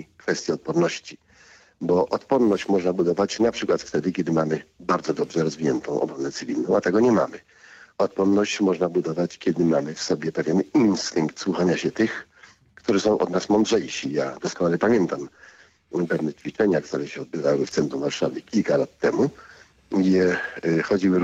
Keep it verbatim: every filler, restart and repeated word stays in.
innymi kwestie odporności. Bo odporność można budować na przykład wtedy, kiedy mamy bardzo dobrze rozwiniętą obronę cywilną, a tego nie mamy. Odporność można budować, kiedy mamy w sobie pewien instynkt słuchania się tych, którzy są od nas mądrzejsi. Ja doskonale pamiętam pewne ćwiczenia, które się odbywały w centrum Warszawy kilka lat temu, gdzie chodziły